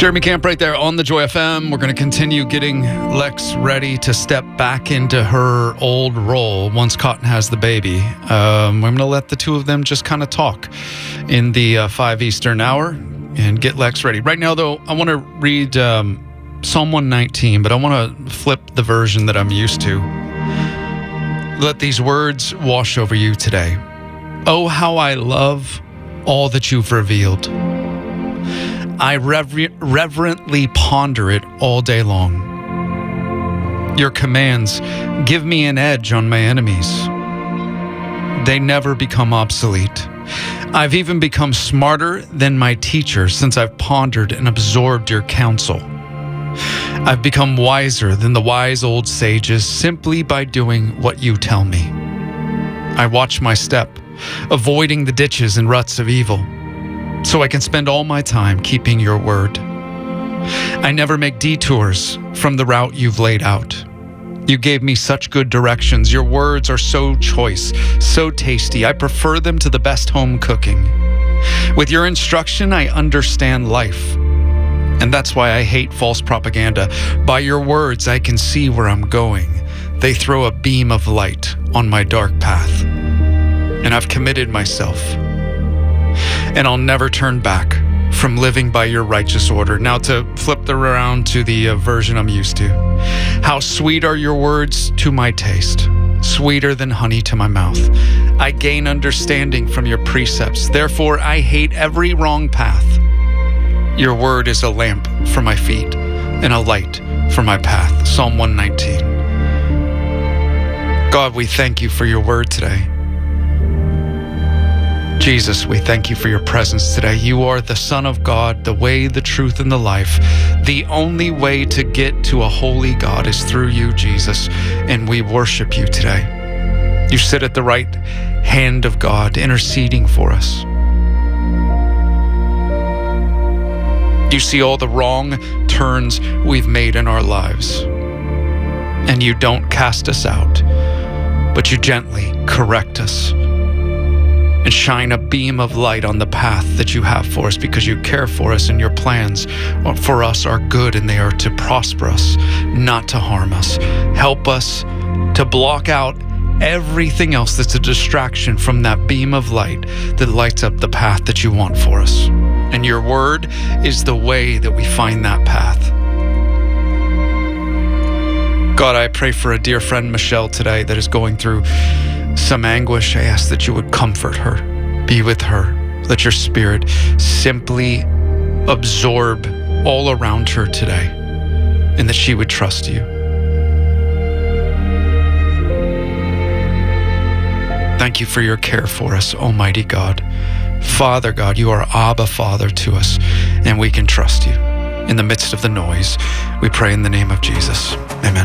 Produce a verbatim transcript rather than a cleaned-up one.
Jeremy Camp right there on the Joy F M. We're going to continue getting Lex ready to step back into her old role once Cotton has the baby. Um, I'm going to let the two of them just kind of talk in the uh, five Eastern hour and get Lex ready. Right now, though, I want to read um, Psalm one nineteen, but I want to flip the version that I'm used to. Let these words wash over you today. Oh, how I love all that you've revealed. I rever- reverently ponder it all day long. Your commands give me an edge on my enemies. They never become obsolete. I've even become smarter than my teacher since I've pondered and absorbed your counsel. I've become wiser than the wise old sages simply by doing what you tell me. I watch my step, avoiding the ditches and ruts of evil, so I can spend all my time keeping your word. I never make detours from the route you've laid out. You gave me such good directions. Your words are so choice, so tasty. I prefer them to the best home cooking. With your instruction, I understand life. And that's why I hate false propaganda. By your words, I can see where I'm going. They throw a beam of light on my dark path. And I've committed myself. And I'll never turn back from living by your righteous order. Now to flip the around to the uh, version I'm used to. How sweet are your words to my taste, sweeter than honey to my mouth. I gain understanding from your precepts. Therefore, I hate every wrong path. Your word is a lamp for my feet and a light for my path. Psalm one nineteen. God, we thank you for your word today. Jesus, we thank you for your presence today. You are the Son of God, the way, the truth, and the life. The only way to get to a holy God is through you, Jesus, and we worship you today. You sit at the right hand of God, interceding for us. You see all the wrong turns we've made in our lives, and you don't cast us out, but you gently correct us and shine a beam of light on the path that you have for us, because you care for us and your plans for us are good and they are to prosper us, not to harm us. Help us to block out everything else that's a distraction from that beam of light that lights up the path that you want for us. And your word is the way that we find that path. God, I pray for a dear friend, Michelle, today that is going through some anguish. I ask that you would comfort her, be with her. Let your spirit simply absorb all around her today, and that she would trust you. Thank you for your care for us, Almighty God. Father God, you are Abba Father to us, and we can trust you. In the midst of the noise, we pray in the name of Jesus. Amen.